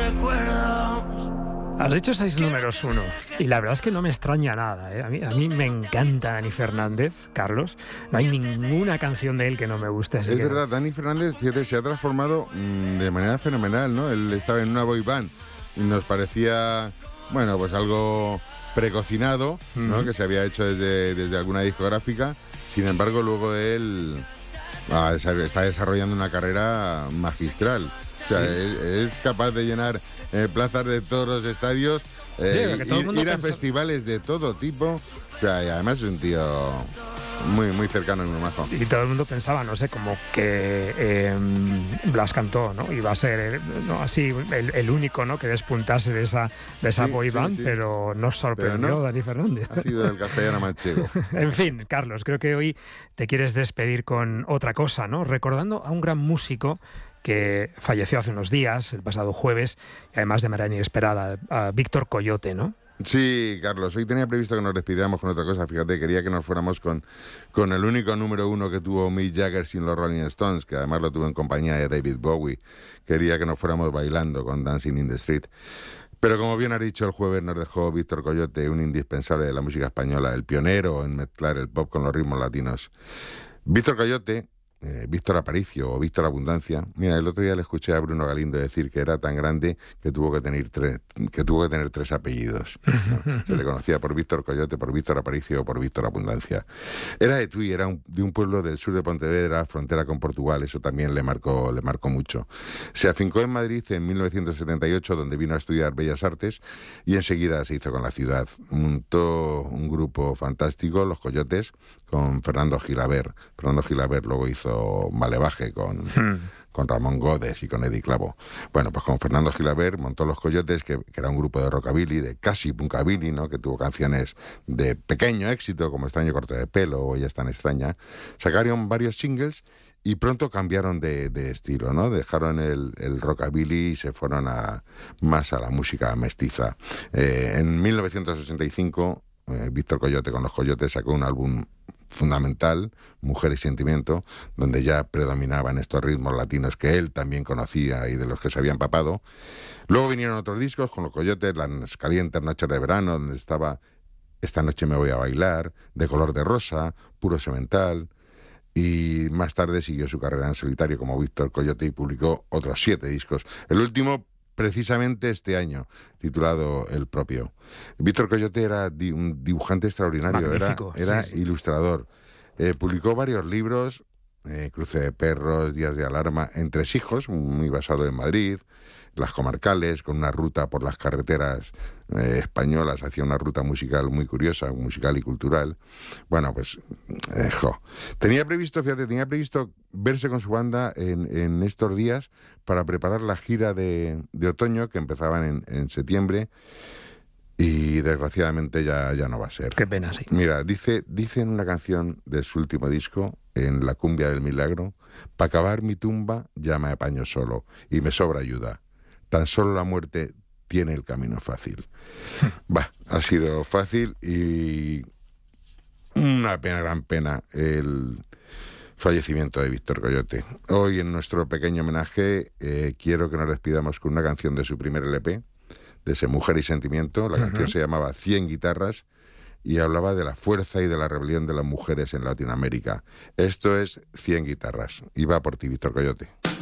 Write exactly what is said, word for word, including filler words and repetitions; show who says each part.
Speaker 1: Has dicho seis números uno y la verdad es que no me extraña nada, ¿eh? A mí, a mí me encanta Dani Fernández, Carlos. No hay ninguna canción de él que no me guste. Así
Speaker 2: Es
Speaker 1: que
Speaker 2: verdad,
Speaker 1: no.
Speaker 2: Dani Fernández, fíjate, se ha transformado mmm, de manera fenomenal, ¿no? Él estaba en una boy band y nos parecía, bueno, pues algo precocinado, ¿no? Uh-huh. Que se había hecho desde, desde alguna discográfica. Sin embargo, luego él ah, está desarrollando una carrera magistral. O sea, sí. es, es capaz de llenar eh, plazas de todos los estadios, eh, sí, ir, ir a pensa... festivales de todo tipo. O sea, y además es un tío muy muy cercano y muy majo.
Speaker 1: Y todo el mundo pensaba, no sé, como que eh, Blas Cantó, ¿no? Iba a ser no, así el, el único, ¿no? Que despuntase de esa de esa sí, boy band, sí, sí. Pero nos sorprendió pero no, Dani Fernández.
Speaker 2: Ha sido el castellano manchego.
Speaker 1: En fin, Carlos, creo que hoy te quieres despedir con otra cosa, ¿no? Recordando a un gran músico que falleció hace unos días, el pasado jueves, y además de manera inesperada, a Víctor Coyote, ¿no?
Speaker 2: Sí, Carlos, hoy tenía previsto que nos despidiéramos con otra cosa. Fíjate, quería que nos fuéramos con, con el único número uno que tuvo Mick Jagger sin los Rolling Stones, que además lo tuvo en compañía de David Bowie. Quería que nos fuéramos bailando con Dancing in the Street. Pero como bien ha dicho, el jueves nos dejó Víctor Coyote, un indispensable de la música española, el pionero en mezclar el pop con los ritmos latinos. Víctor Coyote... Eh, Víctor Aparicio o Víctor Abundancia. Mira, el otro día le escuché a Bruno Galindo decir que era tan grande que tuvo que tener tres, que tuvo que tener tres apellidos, ¿no? Se le conocía por Víctor Coyote, por Víctor Aparicio o por Víctor Abundancia. Era de Tui, era un, de un pueblo del sur de Pontevedra, frontera con Portugal. Eso también le marcó, le marcó mucho. Se afincó en Madrid en mil novecientos setenta y ocho, donde vino a estudiar Bellas Artes, y enseguida se hizo con la ciudad. Montó un grupo fantástico, Los Coyotes, con Fernando Gilaber. Fernando Gilaber luego hizo Malevaje con, hmm. con Ramón Godes y con Eddie Clavo. Bueno, pues con Fernando Gilaber montó Los Coyotes, que, que era un grupo de rockabilly, de casi punkabilly, ¿no? Que tuvo canciones de pequeño éxito, como Extraño corte de pelo o Ella es tan extraña. Sacaron varios singles y pronto cambiaron de, de estilo, ¿no? Dejaron el, el rockabilly y se fueron a, más a la música mestiza. Eh, en mil novecientos sesenta y cinco, eh, Víctor Coyote con Los Coyotes sacó un álbum fundamental, Mujer y Sentimiento, donde ya predominaban estos ritmos latinos que él también conocía y de los que se había empapado. Luego vinieron otros discos con Los Coyotes, Las calientes noches de verano, donde estaba Esta noche me voy a bailar, De color de rosa, Puro semental, y más tarde siguió su carrera en solitario como Víctor Coyote y publicó otros siete discos. El último precisamente este año, titulado El propio. Víctor Coyote era di- un dibujante extraordinario,
Speaker 1: magnífico,
Speaker 2: era, era
Speaker 1: sí, sí.
Speaker 2: ilustrador. Eh, publicó varios libros, eh, Cruce de perros, Días de alarma, Entresijos, muy basado en Madrid, Las comarcales, con una ruta por las carreteras eh, españolas, hacía una ruta musical muy curiosa, musical y cultural. Bueno, pues, eh, jo. Tenía previsto, fíjate, tenía previsto verse con su banda en, en estos días para preparar la gira de, de otoño, que empezaban en, en septiembre, y desgraciadamente ya, ya no va a ser.
Speaker 1: Qué pena, sí.
Speaker 2: Mira, dice, dice en una canción de su último disco, en La cumbia del milagro, pa' cavar mi tumba ya me apaño solo, y me sobra ayuda. Tan solo la muerte tiene el camino fácil. Bah, ha sido fácil y una pena, gran pena el fallecimiento de Víctor Coyote. Hoy en nuestro pequeño homenaje eh, quiero que nos despidamos con una canción de su primer L P, de ese Mujer y Sentimiento. La uh-huh. canción se llamaba Cien guitarras y hablaba de la fuerza y de la rebelión de las mujeres en Latinoamérica. Esto es Cien guitarras y va por ti, Víctor Coyote.